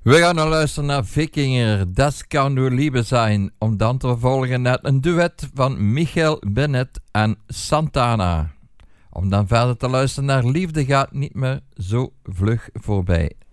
We gaan nou luisteren naar Vikinger, Das kan nur Liebe zijn. Om dan te vervolgen naar een duet van Michael Bennett en Santana. Om dan verder te luisteren naar Liefde gaat niet meer zo vlug voorbij.